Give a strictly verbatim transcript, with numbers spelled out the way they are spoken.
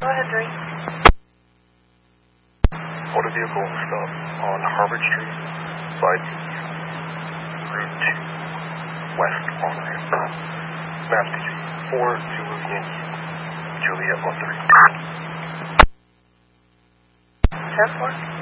ahead, three. Motor vehicle stop on Harvard Street by the Route two West on ramp. Map D C four Zulu Yankee Juliet one three. ten four.